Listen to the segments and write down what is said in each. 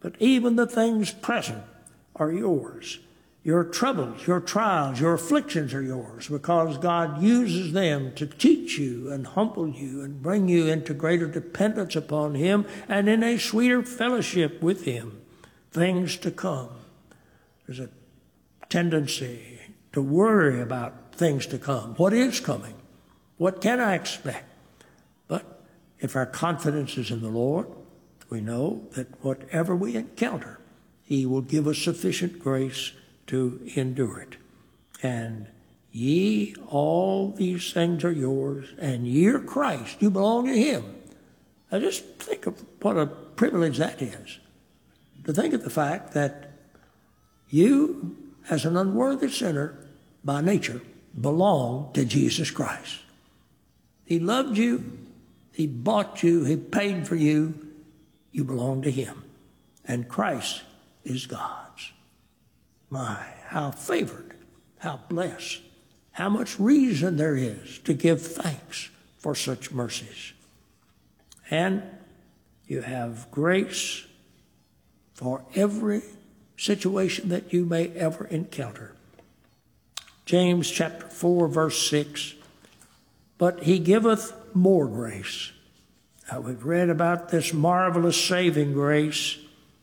But even the things present are yours. Your troubles, your trials, your afflictions are yours, because God uses them to teach you and humble you and bring you into greater dependence upon Him and in a sweeter fellowship with Him. Things to come. There's a tendency to worry about things to come. What is coming? What can I expect? But if our confidence is in the Lord, we know that whatever we encounter, He will give us sufficient grace to endure it. And ye, all these things are yours, and ye are Christ. You belong to Him. Now just think of what a privilege that is. To think of the fact that you, as an unworthy sinner by nature, belong to Jesus Christ. He loved you. He bought you. He paid for you. You belong to Him. And Christ is God's. My, how favored, how blessed, how much reason there is to give thanks for such mercies. And you have grace for every situation that you may ever encounter. James chapter 4, verse 6, but He giveth more grace. Now, we've read about this marvelous saving grace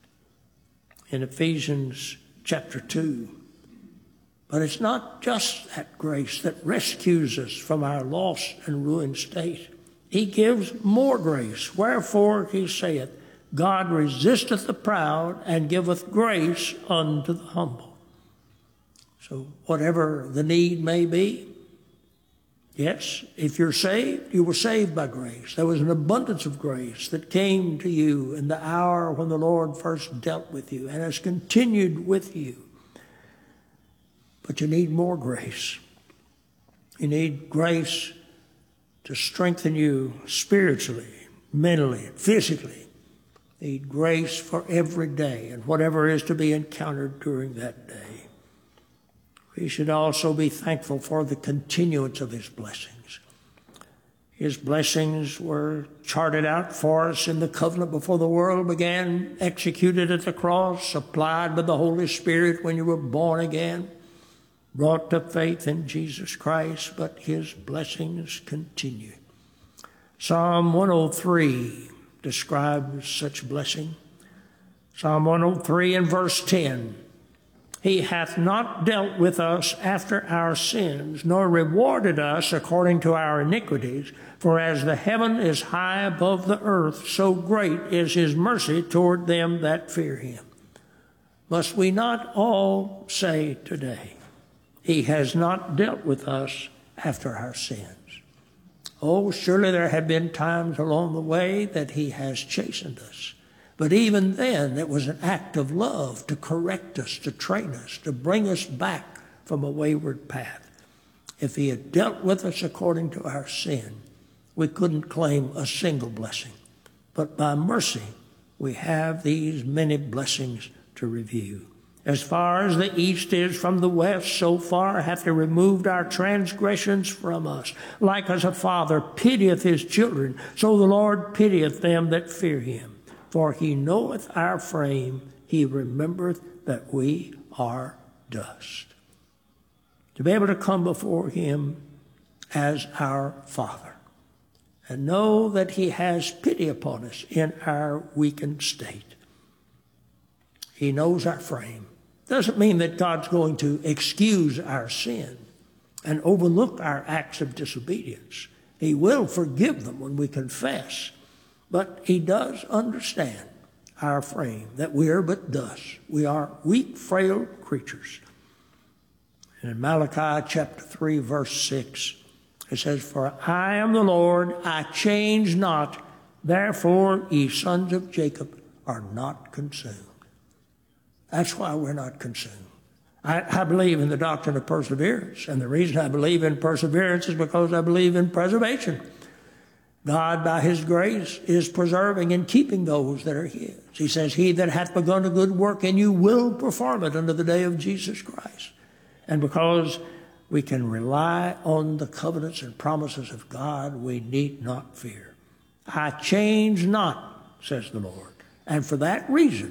in Ephesians chapter 2. But it's not just that grace that rescues us from our lost and ruined state. He gives more grace. Wherefore He saith, God resisteth the proud and giveth grace unto the humble. So whatever the need may be, yes, if you're saved, you were saved by grace. There was an abundance of grace that came to you in the hour when the Lord first dealt with you and has continued with you. But you need more grace. You need grace to strengthen you spiritually, mentally, physically. You need grace for every day and whatever is to be encountered during that day. We should also be thankful for the continuance of His blessings. His blessings were charted out for us in the covenant before the world began, executed at the cross, supplied by the Holy Spirit when you were born again, brought to faith in Jesus Christ, but His blessings continue. Psalm 103 describes such blessing. Psalm 103 and verse 10. He hath not dealt with us after our sins, nor rewarded us according to our iniquities. For as the heaven is high above the earth, so great is His mercy toward them that fear Him. Must we not all say today, He has not dealt with us after our sins? Oh, surely there have been times along the way that He has chastened us. But even then, it was an act of love to correct us, to train us, to bring us back from a wayward path. If He had dealt with us according to our sin, we couldn't claim a single blessing. But by mercy, we have these many blessings to review. As far as the east is from the west, so far hath He removed our transgressions from us. Like as a father pitieth his children, so the Lord pitieth them that fear Him. For He knoweth our frame, He remembereth that we are dust. To be able to come before Him as our Father and know that He has pity upon us in our weakened state. He knows our frame. Doesn't mean that God's going to excuse our sin and overlook our acts of disobedience. He will forgive them when we confess. But He does understand our frame, that we are but dust. We are weak, frail creatures. And in Malachi chapter 3, verse 6, it says, For I am the Lord, I change not. Therefore, ye sons of Jacob are not consumed. That's why we're not consumed. I believe in the doctrine of perseverance. And the reason I believe in perseverance is because I believe in preservation. God, by His grace, is preserving and keeping those that are His. He says, He that hath begun a good work in you will perform it unto the day of Jesus Christ. And because we can rely on the covenants and promises of God, we need not fear. I change not, says the Lord. And for that reason,